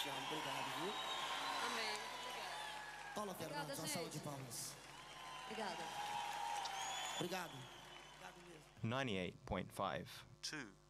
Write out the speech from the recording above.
te amo. Obrigado, viu? Amém. Muito obrigada. Paula Obrigada, Fernandes, uma gente. salva de palmas. Obrigada. Obrigado. Obrigado mesmo. 98.5. 2